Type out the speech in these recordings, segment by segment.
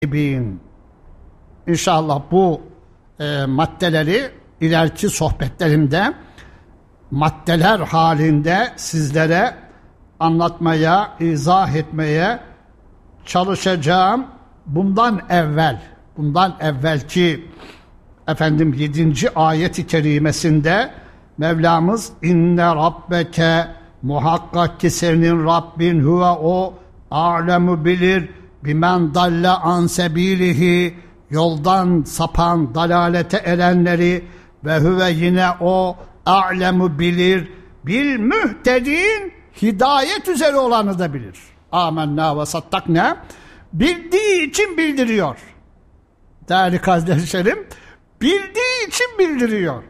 İnşallah bu maddeleri ileriki sohbetlerimde maddeler halinde sizlere anlatmaya, izah etmeye çalışacağım. Bundan evvelki 7. ayet-i kerimesinde Mevlamız inne rabbeke muhakkak ki senin Rabbin huve o a'lemu bilir bimen dalle an sebilihi yoldan sapan dalalete erenleri ve huve yine o a'lemu bilir bil mühtedin hidayet üzere olanı da bilir. Amenna ve sattakna bildiği için bildiriyor. Değerli kardeşlerim, bildiği için bildiriyor.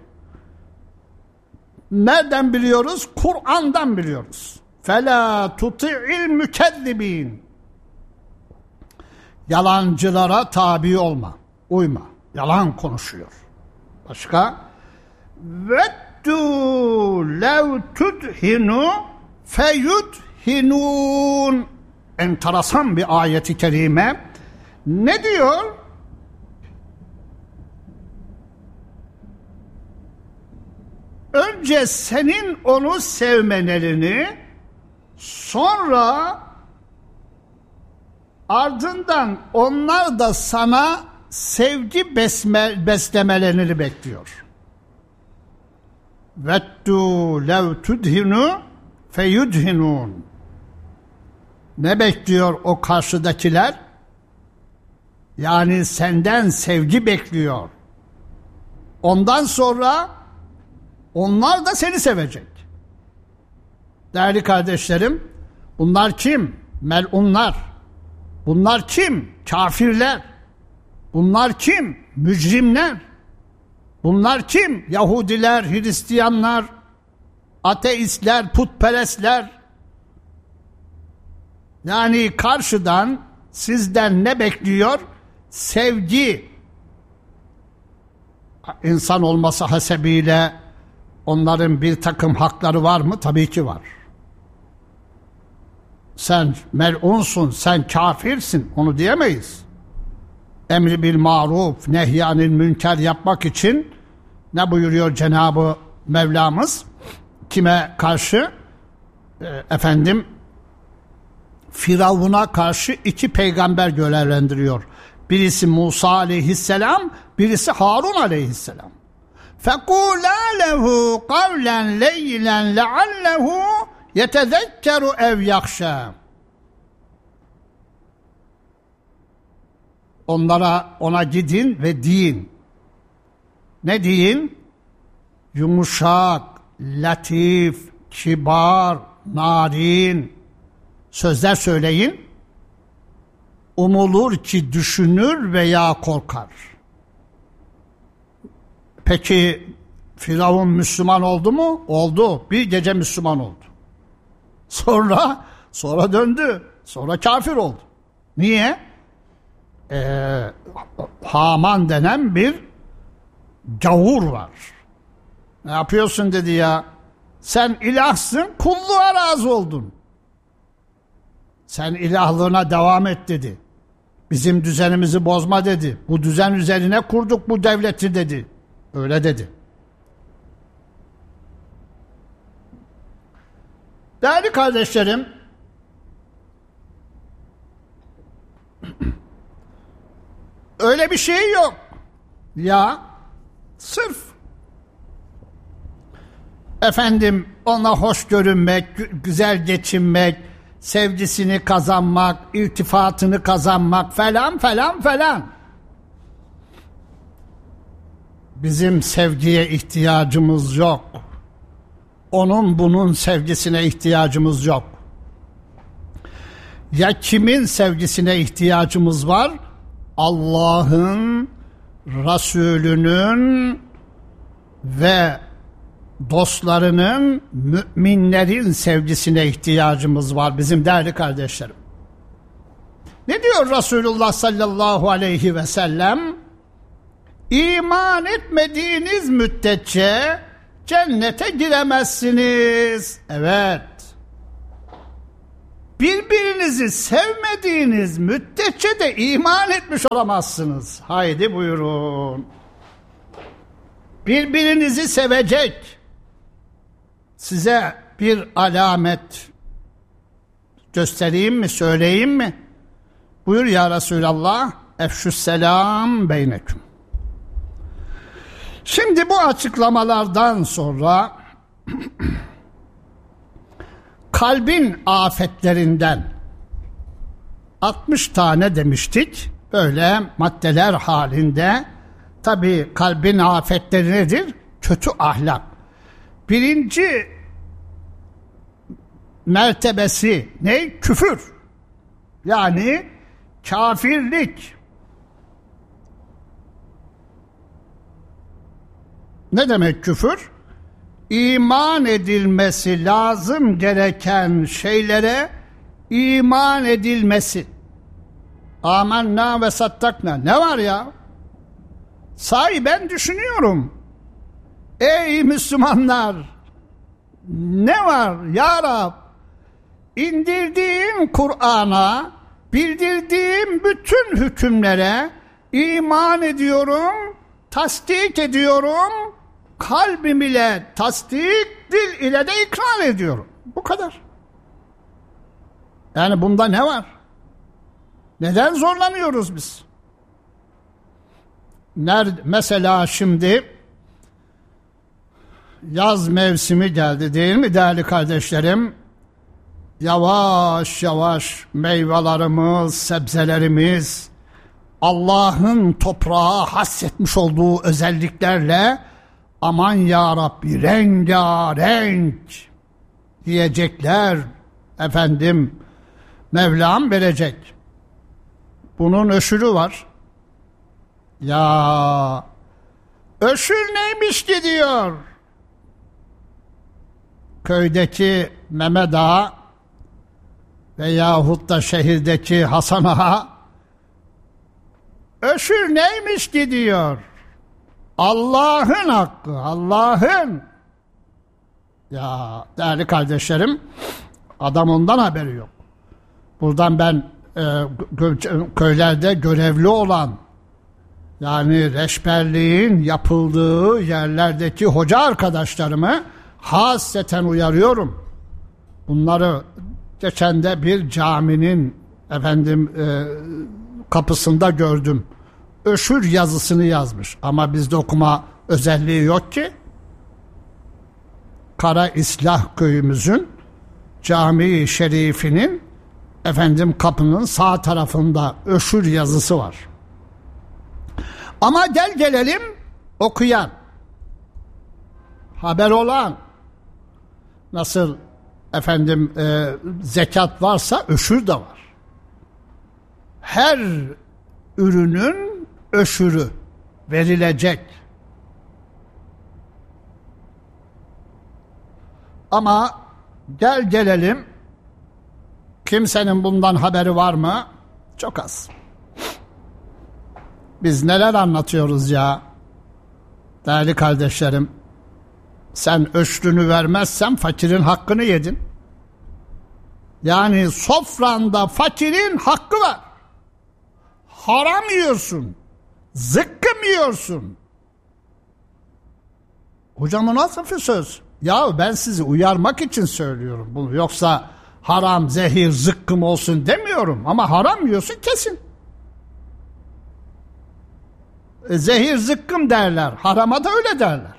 Nereden biliyoruz? Kur'an'dan biliyoruz. فَلَا تُطِعِ الْمُكَذِّب۪ينَ Yalancılara tabi olma, uyma. Yalan konuşuyor. Başka? وَدُّوا لَوْ تُدْهِنُوا فَيُدْهِنُونَ Enteresan bir ayet-i kerime. Ne diyor? Önce senin onu sevmenelerini, sonra ardından onlar da sana sevgi beslemelerini bekliyor. Veddu lev tudhinu feyudhinun. Ne bekliyor o karşıdakiler? Yani senden sevgi bekliyor. Ondan sonra onlar da seni sevecek. Değerli kardeşlerim, bunlar kim? Melunlar. Bunlar kim? Kafirler. Bunlar kim? Mücrimler. Bunlar kim? Yahudiler, Hristiyanlar, ateistler, putperestler. Yani karşıdan sizden ne bekliyor? Sevgi. İnsan olması hasebiyle onların bir takım hakları var mı? Tabii ki var. Sen melunsun, sen kafirsin, onu diyemeyiz. Emri bil maruf, nehyanil münker yapmak için ne buyuruyor Cenab-ı Mevlamız? Kime karşı? Firavun'a karşı 2 peygamber görevlendiriyor. Birisi Musa aleyhisselam, birisi Harun aleyhisselam. فَقُولَا لَهُ قَوْلًا لَيْلًا لَعَلَّهُ يَتَذَكَّرُ اَوْ يَخْشَى Ona gidin ve deyin. Ne deyin? Yumuşak, latif, kibar, narin sözler söyleyin. Umulur ki düşünür veya korkar. Peki Firavun Müslüman oldu mu? Oldu. Bir gece Müslüman oldu. Sonra döndü. Sonra kafir oldu. Niye? Haman denen bir gavur var. Ne yapıyorsun dedi ya. Sen ilahsın, kulluğa razı oldun. Sen ilahlığına devam et dedi. Bizim düzenimizi bozma dedi. Bu düzen üzerine kurduk bu devleti dedi. Öyle dedi. Değerli kardeşlerim, öyle bir şey yok. Ya sırf ona hoş görünmek, güzel geçinmek, sevgisini kazanmak, iltifatını kazanmak falan. Bizim sevgiye ihtiyacımız yok. Onun bunun sevgisine ihtiyacımız yok. Ya kimin sevgisine ihtiyacımız var? Allah'ın, Resulünün ve dostlarının, müminlerin sevgisine ihtiyacımız var bizim değerli kardeşlerim. Ne diyor Resulullah sallallahu aleyhi ve sellem? İman etmediğiniz müddetçe cennete giremezsiniz. Evet. birbirinizi sevmediğiniz müddetçe de iman etmiş olamazsınız. Haydi buyurun. Birbirinizi sevecek. Size bir alamet göstereyim mi, söyleyeyim mi? Buyur ya Resulallah, efşüsselam beyneküm. Şimdi bu açıklamalardan sonra kalbin afetlerinden 60 tane demiştik. Böyle maddeler halinde. Tabii kalbin afetleri nedir? Kötü ahlak. Birinci mertebesi ne? Küfür. Yani kafirlik. Ne demek küfür? İman edilmesi lazım gereken şeylere iman edilmesi. Âmennâ ve sattakna. Ne var ya? Sahi ben düşünüyorum. Ey Müslümanlar! Ne var ya Rab? İndirdiğin Kur'an'a, bildirdiğim bütün hükümlere iman ediyorum, tasdik ediyorum, kalbim ile tasdik, dil ile de ikrar ediyorum. Bu kadar. Yani bunda ne var? Neden zorlanıyoruz biz? Mesela şimdi yaz mevsimi geldi değil mi değerli kardeşlerim? Yavaş yavaş meyvelerimiz, sebzelerimiz Allah'ın toprağa hassetmiş olduğu özelliklerle aman ya Rabbi rengarenk diyecekler. Efendim Mevlam verecek. Bunun öşürü var. Ya öşür neymiş ki diyor. Köydeki Mehmet Ağa veyahut da şehirdeki Hasan Ağa öşür neymiş ki diyor. Allah'ın hakkı, Allah'ın. Ya değerli kardeşlerim, adam ondan haberi yok. Buradan ben köylerde görevli olan, yani reçberliğin yapıldığı yerlerdeki hoca arkadaşlarımı hasreten uyarıyorum. Bunları geçen de bir caminin kapısında gördüm. Öşür yazısını yazmış. Ama bizde okuma özelliği yok ki. Kara İslah köyümüzün cami-i şerifinin kapının sağ tarafında öşür yazısı var. Ama gelelim okuyan, haber olan, nasıl zekat varsa öşür de var. Her ürünün öşürü verilecek. Ama gelelim, kimsenin bundan haberi var mı? Çok az. Biz neler anlatıyoruz ya? Değerli kardeşlerim, sen öşrünü vermezsen fakirin hakkını yedin. Yani sofranda fakirin hakkı var. Haram yiyorsun. Zıkkım yiyorsun. Hocam o nasıl bir söz? Ya ben sizi uyarmak için söylüyorum bunu. Yoksa haram, zehir, zıkkım olsun demiyorum. Ama haram yiyorsun kesin. Zehir, zıkkım derler. Harama da öyle derler.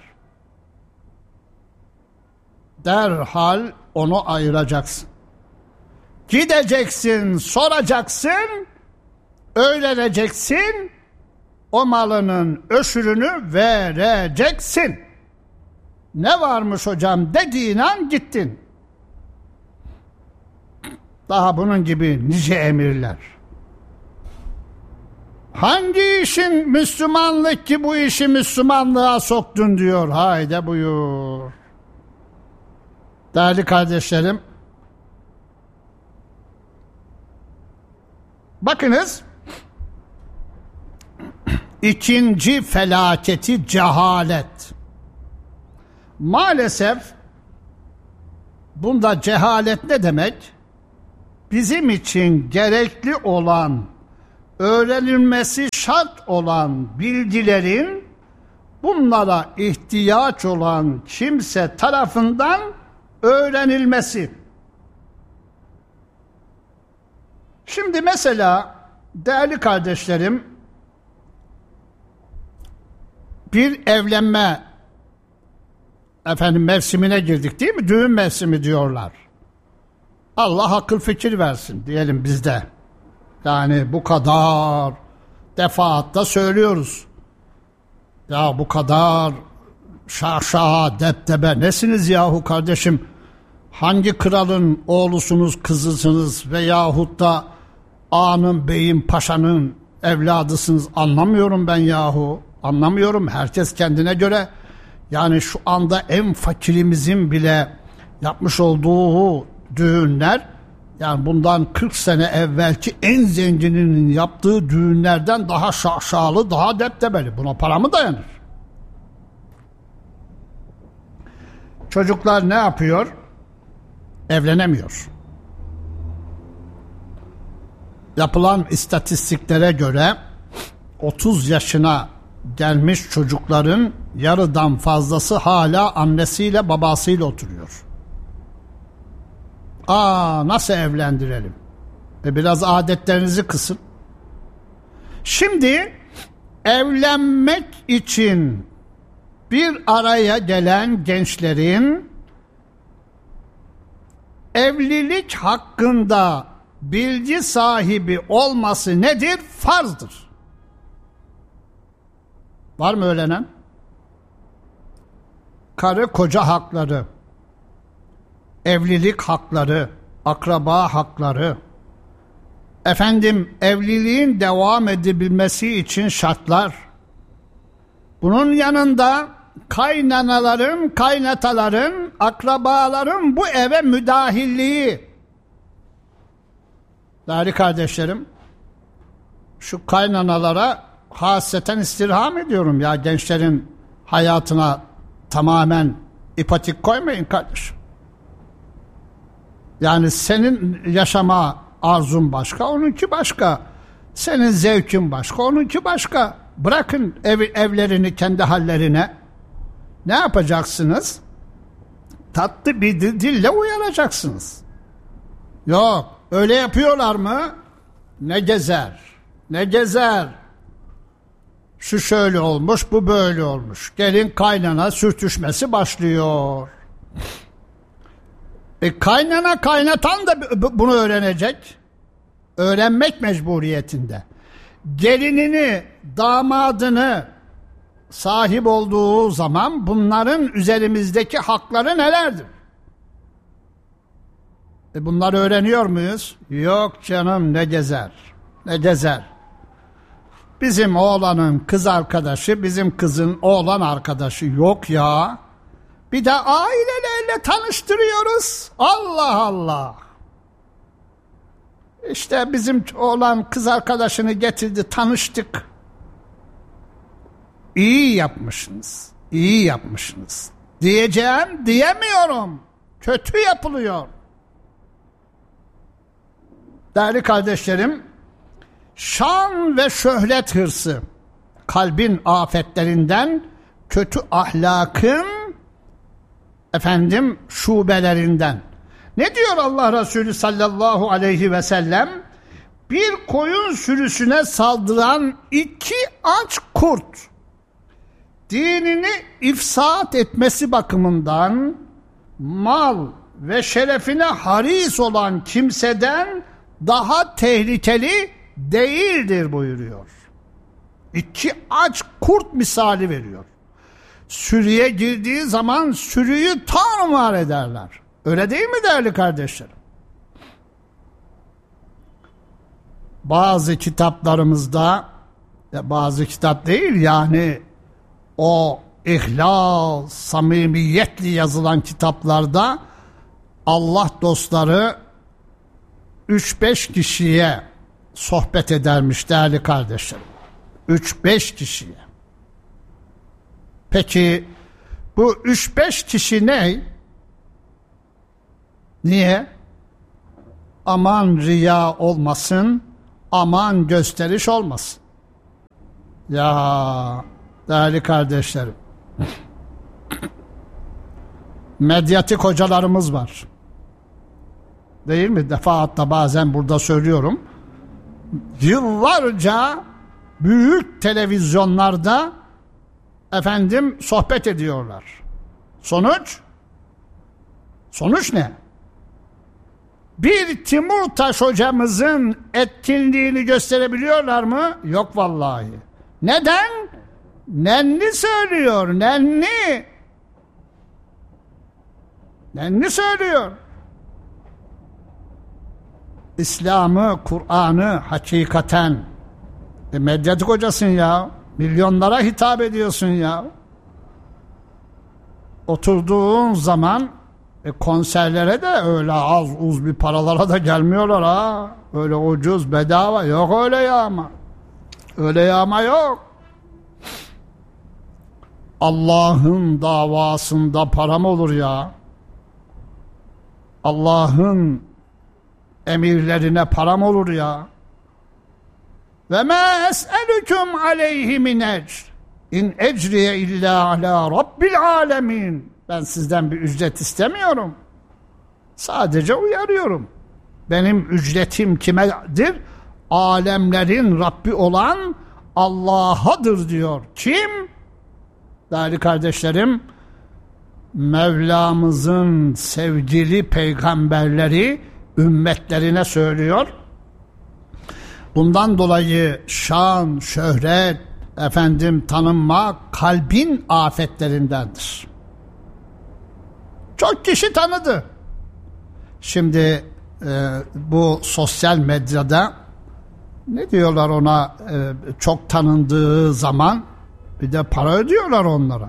Derhal onu ayıracaksın. Gideceksin, soracaksın, öğreneceksin, o malının öşürünü vereceksin. Ne varmış hocam dediğin an gittin. Daha bunun gibi nice emirler. Hangi işin Müslümanlık ki bu işi Müslümanlığa soktun diyor. Haydi buyur. Değerli kardeşlerim, bakınız, ikinci felaketi cehalet. Maalesef bunda cehalet ne demek? bizim için gerekli olan, öğrenilmesi şart olan bilgilerin bunlara ihtiyaç olan kimse tarafından öğrenilmesi. Şimdi mesela değerli kardeşlerim, bir evlenme mevsimine girdik değil mi? Düğün mevsimi diyorlar. Allah akıl fikir versin diyelim bizde. Yani bu kadar defaatle söylüyoruz. Ya bu kadar şaşa, deptebe nesiniz yahu kardeşim? Hangi kralın oğlusunuz, kızısınız veyahut da ağanın, beyin, paşanın evladısınız? Anlamıyorum ben yahu. Anlamıyorum. Herkes kendine göre. Yani şu anda en fakirimizin bile yapmış olduğu düğünler, yani bundan 40 sene evvelki en zengininin yaptığı düğünlerden daha şaşalı, daha deptebeli. Buna para mı dayanır? Çocuklar ne yapıyor? Evlenemiyor. Yapılan istatistiklere göre 30 yaşına gelmiş çocukların yarıdan fazlası hala annesiyle babasıyla oturuyor. Nasıl evlendirelim? Biraz adetlerinizi kısın. Şimdi evlenmek için bir araya gelen gençlerin evlilik hakkında bilgi sahibi olması nedir? Farzdır. Var mı öğrenen? Karı koca hakları, evlilik hakları, akraba hakları, evliliğin devam edebilmesi için şartlar. Bunun yanında kaynanaların, kaynataların, akrabaların bu eve müdahilliği. Değerli kardeşlerim, şu kaynanalara hasreten istirham ediyorum ya, gençlerin hayatına tamamen ipatik koymayın kardeşim. Yani senin yaşama arzun başka, onunki başka. Senin zevkin başka, onunki başka. Bırakın evlerini kendi hallerine. Ne yapacaksınız? Tatlı bir dille uyaracaksınız. Yok, öyle yapıyorlar mı? Ne gezer, ne gezer. Şu şöyle olmuş, bu böyle olmuş. Gelin kaynana sürtüşmesi başlıyor. Kaynana kaynatan da bunu öğrenecek. Öğrenmek mecburiyetinde. Gelinini, damadını sahip olduğu zaman bunların üzerimizdeki hakları nelerdir? Bunları öğreniyor muyuz? Yok canım, ne gezer, ne gezer. Bizim oğlanın kız arkadaşı, bizim kızın oğlan arkadaşı yok ya. Bir de ailelerle tanıştırıyoruz. Allah Allah. İşte bizim oğlan kız arkadaşını getirdi, tanıştık. İyi yapmışsınız, iyi yapmışsınız. Diyeceğim, diyemiyorum. Kötü yapılıyor. Değerli kardeşlerim, şan ve şöhret hırsı, kalbin afetlerinden, kötü ahlakın şubelerinden. Ne diyor Allah Resulü sallallahu aleyhi ve sellem? Bir koyun sürüsüne saldıran 2 aç kurt, dinini ifsat etmesi bakımından mal ve şerefine haris olan kimseden daha tehlikeli değildir buyuruyor. 2 aç kurt misali veriyor. Sürüye girdiği zaman sürüyü tarumar ederler. Öyle değil mi değerli kardeşlerim? Bazı kitaplarımızda, bazı kitap değil yani, o ihlas, samimiyetle yazılan kitaplarda Allah dostları 3-5 kişiye sohbet edermiş değerli kardeşlerim. 3-5 kişiye. Peki bu 3-5 kişi ne? Niye? aman riya olmasın, aman gösteriş olmasın. Ya değerli kardeşlerim, medyatik hocalarımız var. Değil mi? Defaatle bazen burada söylüyorum. Yıllarca büyük televizyonlarda sohbet ediyorlar. Sonuç ne? Bir Timurtaş hocamızın etkinliğini gösterebiliyorlar mı? Yok vallahi. Neden? Nenni söylüyor, nenni. Nenni söylüyor. İslam'ı, Kur'an'ı hakikaten medyatik hocasın ya. Milyonlara hitap ediyorsun ya. Oturduğun zaman konserlere de öyle az uz bir paralara da gelmiyorlar ha. Öyle ucuz, bedava. Yok öyle yağma. Öyle yağma yok. Allah'ın davasında para mı olur ya? Allah'ın emirlerine para mı olur ya? Ve ma es'elukum aleyhi min ecr. İn ecriye illa ala rabbil alemin. Ben sizden bir ücret istemiyorum. Sadece uyarıyorum. Benim ücretim kimedir? Alemlerin Rabbi olan Allah'adır diyor. Kim? Değerli kardeşlerim, Mevlamızın sevgili peygamberleri ümmetlerine söylüyor. Bundan dolayı şan, şöhret, tanınma kalbin afetlerindendir. Çok kişi tanıdı. Şimdi bu sosyal medyada ne diyorlar ona, çok tanındığı zaman bir de para ödüyorlar onlara.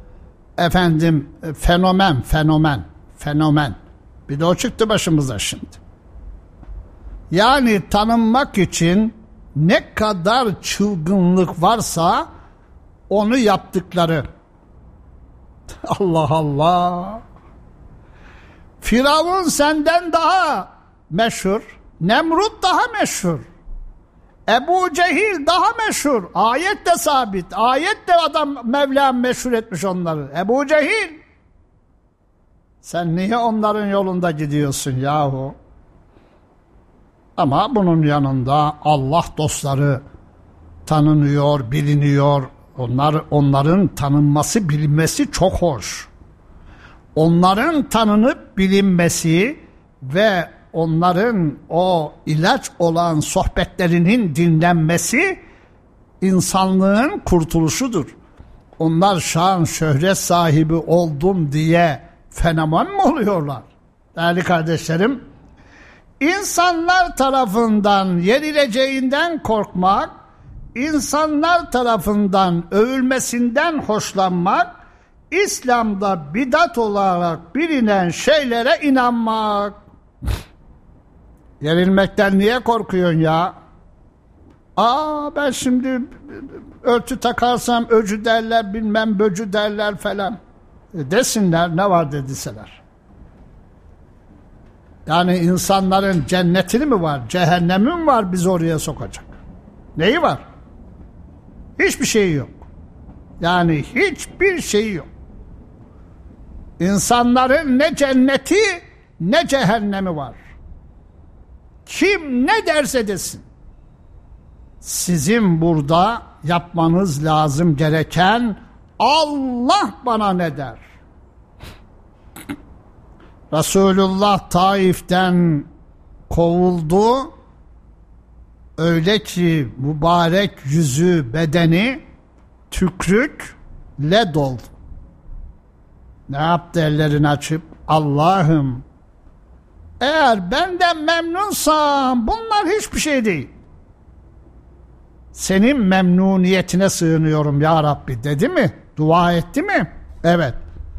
Fenomen. Bir de o çıktı başımıza şimdi. Yani tanınmak için ne kadar çılgınlık varsa onu yaptıkları. Allah Allah. Firavun senden daha meşhur, Nemrut daha meşhur, Ebu Cehil daha meşhur. Ayet de sabit. Ayet de adam Mevlam meşhur etmiş onları. Ebu Cehil. Sen niye onların yolunda gidiyorsun yahu? Ama bunun yanında Allah dostları tanınıyor, biliniyor. Onların tanınması, bilinmesi çok hoş. Onların tanınıp bilinmesi ve onların o ilaç olan sohbetlerinin dinlenmesi insanlığın kurtuluşudur. Onlar şan, şöhret sahibi oldum diye fenomen mi oluyorlar? Değerli kardeşlerim, insanlar tarafından yenileceğinden korkmak, insanlar tarafından övülmesinden hoşlanmak, İslam'da bidat olarak bilinen şeylere inanmak. Yenilmekten niye korkuyorsun ya? Ben şimdi örtü takarsam öcü derler, bilmem böcü derler falan. Desinler, ne var dediseler. Yani insanların cennetini mi var, cehennemi mi var bizi oraya sokacak? Neyi var? Hiçbir şeyi yok. Yani hiçbir şeyi yok. İnsanların ne cenneti ne cehennemi var. Kim ne derse desin. Sizin burada yapmanız lazım gereken Allah bana ne der? Resulullah Taif'ten kovuldu. Öyle ki mübarek yüzü, bedeni tükrükle doldu. Ne yaptı ellerini açıp? Allah'ım, eğer benden memnunsam bunlar hiçbir şey değil. Senin memnuniyetine sığınıyorum ya Rabbi dedi mi? Dua etti mi? Evet.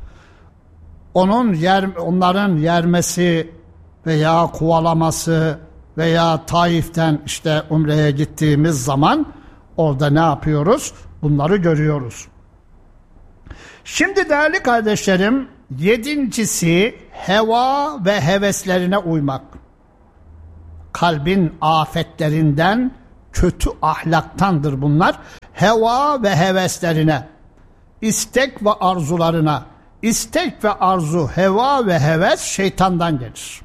Onların yermesi veya kovalaması veya Taif'ten işte Umre'ye gittiğimiz zaman orada ne yapıyoruz? Bunları görüyoruz. Şimdi değerli kardeşlerim, 7.'si heva ve heveslerine uymak. kalbin afetlerinden, kötü ahlaktandır bunlar. Heva ve heveslerine, istek ve arzularına, istek ve arzu, heva ve heves şeytandan gelir.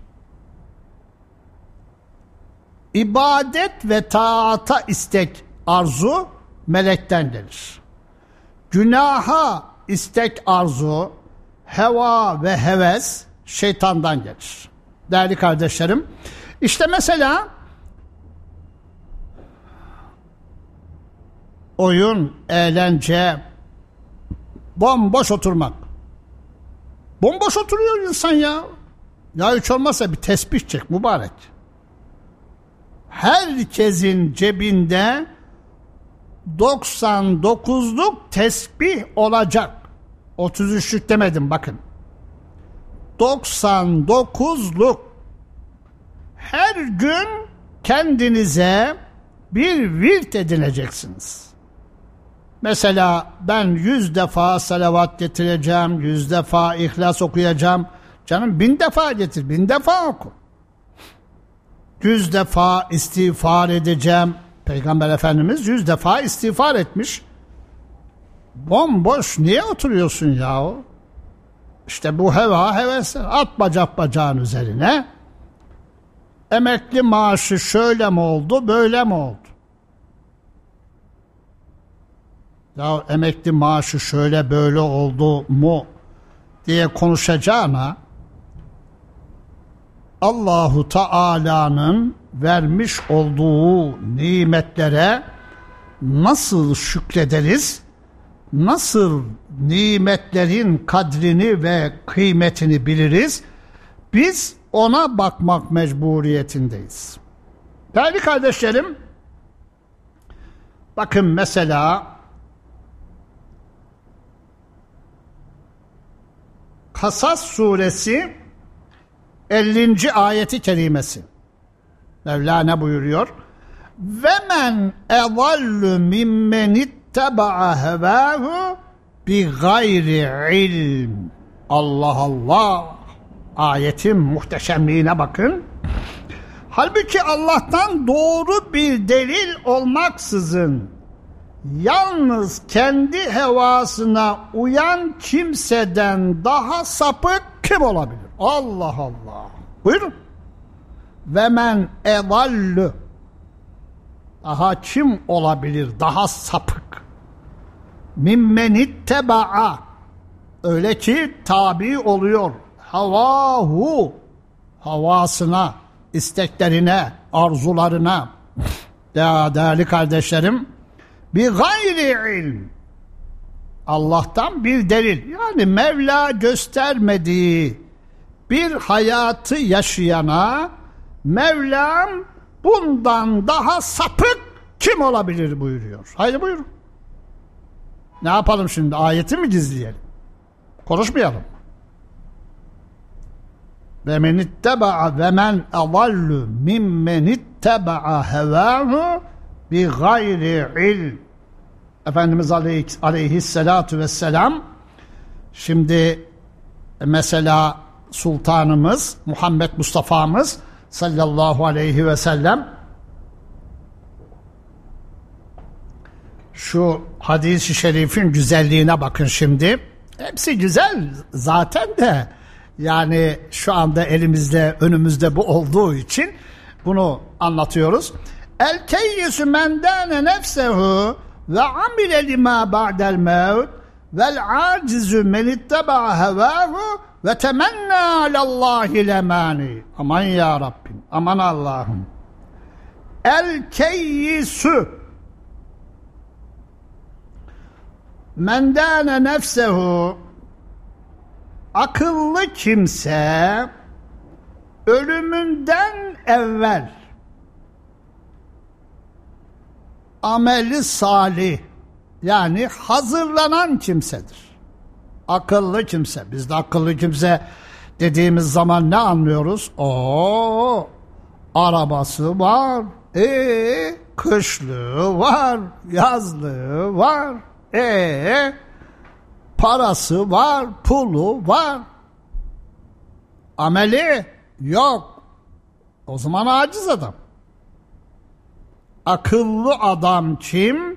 İbadet ve taata istek, arzu melekten gelir. Günaha istek, arzu, heva ve heves şeytandan gelir. Değerli kardeşlerim, işte mesela oyun, eğlence, bomboş oturmak. Bomboş oturuyor insan ya. Ya hiç olmazsa bir tesbih çek mübarek. Herkesin cebinde 99'luk tesbih olacak. 33'lük demedim bakın. 99'luk. Her gün kendinize bir virt edineceksiniz. Mesela ben 100 defa salavat getireceğim, 100 defa İhlas okuyacağım. Canım 1000 defa getir, 1000 defa oku. 100 defa istiğfar edeceğim. Peygamber Efendimiz 100 defa istiğfar etmiş. Bomboş niye oturuyorsun yahu? İşte bu heva hevesler. At bacağın üzerine. Emekli maaşı şöyle mi oldu, böyle mi oldu? Ya emekli maaşı şöyle böyle oldu mu diye konuşacağına Allahu Teala'nın vermiş olduğu nimetlere nasıl şükrederiz, nasıl nimetlerin kadrini ve kıymetini biliriz, biz ona bakmak mecburiyetindeyiz. Değerli kardeşlerim, bakın mesela Kasas suresi 50. ayeti kerimesi. Mevla ne buyuruyor? Ve men evallu mimmen itteba'a hevahu bi gayri ilm. Allah Allah. Ayetin muhteşemliğine bakın. Halbuki Allah'tan doğru bir delil olmaksızın yalnız kendi hevasına uyan kimseden daha sapık kim olabilir? Allah Allah. Buyurun. Ve men evallu. Daha kim olabilir? Daha sapık. Mimmen itteba'a. Öyle ki tabi oluyor. Havahu. Havasına, isteklerine, arzularına. Değerli kardeşlerim, bir gayri ilm. Allah'tan bir delil. Yani Mevla göstermediği bir hayatı yaşayana Mevlam bundan daha sapık kim olabilir buyuruyor. Haydi buyurun. Ne yapalım şimdi? Ayeti mi gizleyelim? Konuşmayalım. Ve men itteba'a ve men adallu mimmen itteba'a hevahu bi gayri ilm. Efendimiz aleyhissalatu vesselam şimdi mesela sultanımız Muhammed Mustafa'mız sallallahu aleyhi ve sellem şu hadis-i şerifin güzelliğine bakın şimdi. Hepsi güzel zaten de yani şu anda elimizde önümüzde bu olduğu için bunu anlatıyoruz. El keyyisü men dâne nefsehu ve amile lima ba'del mevt vel acizü men itteba'a hevâhu ve temenna alallahi lemani. Aman ya Rabbim, aman Allah'ım. El keyyisü men dâne nefsehu, akıllı kimse ölümünden evvel ameli salih, yani hazırlanan kimsedir. Akıllı kimse. Biz de akıllı kimse dediğimiz zaman ne anlıyoruz? Arabası var, kışlığı var, yazlığı var, parası var, pulu var. Ameli yok. O zaman aciz adam. Akıllı adam kim?